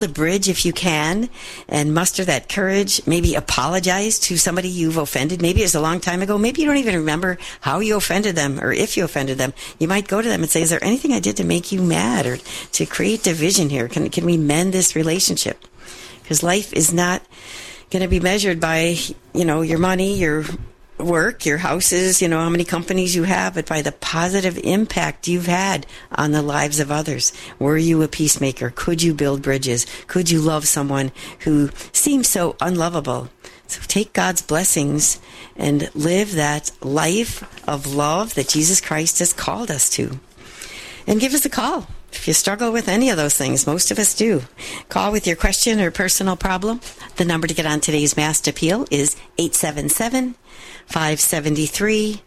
the bridge if you can and muster that courage. Maybe apologize to somebody you've offended. Maybe it was a long time ago. Maybe you don't even remember how you offended them or if you offended them. You might go to them and say, is there anything I did to make you mad or to create division here? Can we mend this relationship? Because life is not going to be measured by, your money, your work, your houses, how many companies you have, but by the positive impact you've had on the lives of others. Were you a peacemaker? Could you build bridges? Could you love someone who seems so unlovable? So take God's blessings and live that life of love that Jesus Christ has called us to. And give us a call. If you struggle with any of those things, most of us do. Call with your question or personal problem. The number to get on today's Mass Appeal is 877-573-7825.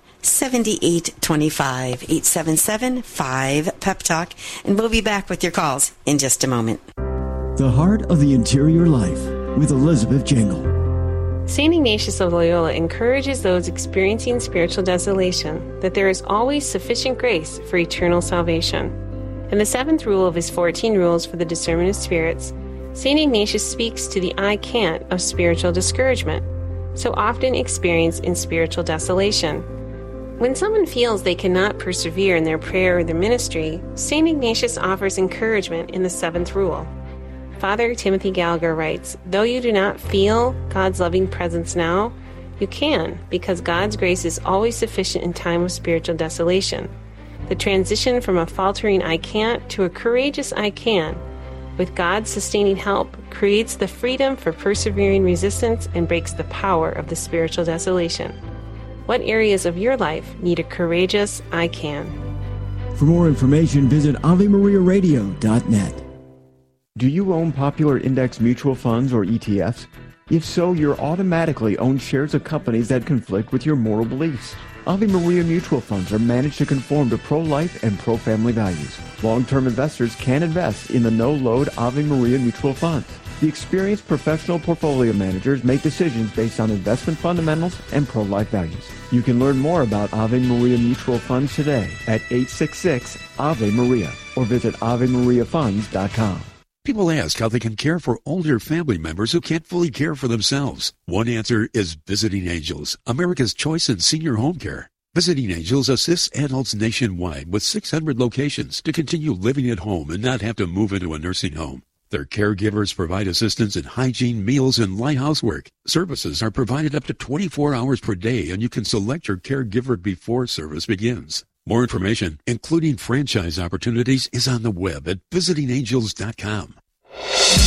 877-5-PEP-TALK. And we'll be back with your calls in just a moment. The Heart of the Interior Life with Elizabeth Jangle. St. Ignatius of Loyola encourages those experiencing spiritual desolation that there is always sufficient grace for eternal salvation. In the 7th rule of his 14 rules for the discernment of spirits, St. Ignatius speaks to the I can't of spiritual discouragement, so often experienced in spiritual desolation. When someone feels they cannot persevere in their prayer or their ministry, St. Ignatius offers encouragement in the 7th rule. Father Timothy Gallagher writes, though you do not feel God's loving presence now, you can, because God's grace is always sufficient in time of spiritual desolation. The transition from a faltering I can't to a courageous I can, with God's sustaining help, creates the freedom for persevering resistance and breaks the power of the spiritual desolation. What areas of your life need a courageous I can? For more information, visit AveMariaRadio.net. Do you own popular index mutual funds or ETFs? If so, you're automatically own shares of companies that conflict with your moral beliefs. Ave Maria mutual funds are managed to conform to pro-life and pro-family values. Long-term investors can invest in the no-load Ave Maria mutual funds. The experienced professional portfolio managers make decisions based on investment fundamentals and pro-life values. You can learn more about Ave Maria mutual funds today at 866-AVE-MARIA or visit AveMariaFunds.com. People ask how they can care for older family members who can't fully care for themselves. One answer is Visiting Angels, America's choice in senior home care. Visiting Angels assists adults nationwide with 600 locations to continue living at home and not have to move into a nursing home. Their caregivers provide assistance in hygiene, meals, and light housework. Services are provided up to 24 hours per day, and you can select your caregiver before service begins. More information, including franchise opportunities, is on the web at visitingangels.com.